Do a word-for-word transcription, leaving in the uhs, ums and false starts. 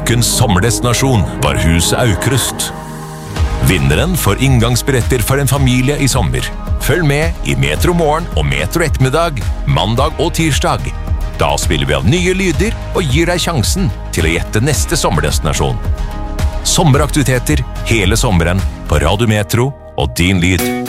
Ukens sommerdestinasjon var Huset Aukrust. Vinneren får inngangsbilletter for en familie i sommer. Følg med i Metro Morgen og Metro Ettermiddag, mandag og tirsdag. Da spiller vi av nye lyder og gir deg sjansen til å gjette neste sommerdestinasjon. Sommeraktiviteter hele sommeren på Radio Metro og Din Lyd.